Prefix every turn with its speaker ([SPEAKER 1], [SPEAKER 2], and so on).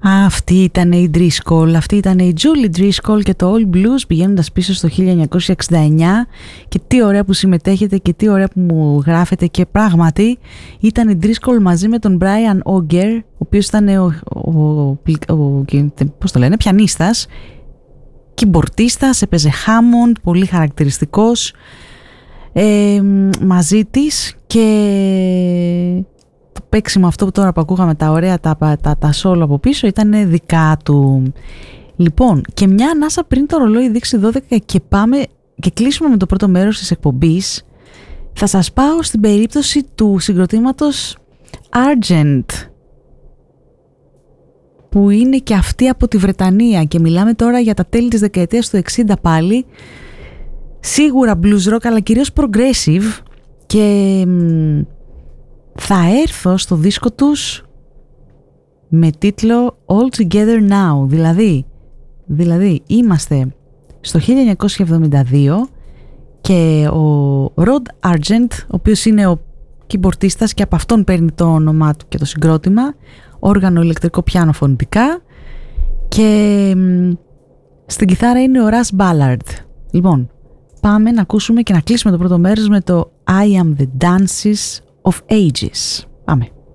[SPEAKER 1] Αυτή ήταν η Driscoll, αυτή ήταν η Julie Driscoll και το All Blues, πηγαίνοντας πίσω στο 1969. Και τι ωραία που συμμετέχετε και τι ωραία που μου γράφετε. Και πράγματι ήταν η Driscoll μαζί με τον Brian Auger, ο οποίος ήταν πώς το λένε, πιανίστας, κυμπορτίστας, έπαιζε Hammond, πολύ χαρακτηριστικός, μαζί της. Και το παίξιμο αυτό που τώρα που ακούγαμε, τα ωραία τα solo από πίσω, ήταν δικά του. Λοιπόν, και μια ανάσα πριν το ρολόι δείξει 12 και πάμε και κλείσουμε με το πρώτο μέρος της εκπομπής. Θα σας πάω στην περίπτωση του συγκροτήματος Argent, που είναι και αυτή από τη Βρετανία, και μιλάμε τώρα για τα τέλη της δεκαετίας του 60 πάλι. Σίγουρα blues rock, αλλά κυρίως progressive. Και θα έρθω στο δίσκο τους με τίτλο All Together Now. Δηλαδή είμαστε στο 1972 και ο Rod Argent, ο οποίος είναι ο κυμπορτίστας και από αυτόν παίρνει το όνομά του και το συγκρότημα, όργανο, ηλεκτρικό, πιάνο, φωνητικά, και στην κιθάρα είναι ο Russ Ballard. Λοιπόν, πάμε να ακούσουμε και να κλείσουμε το πρώτο μέρος με το I Am The Dances of Ages. Πάμε.